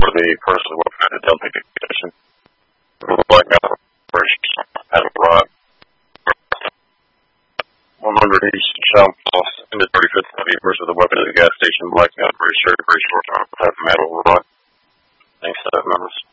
for the person working at the dumping station. Like had a rock. 100 East South Lost in the 35th Avenue versus the weapon at the gas station. Blacking out very short time. Have metal rock. Thanks to that members.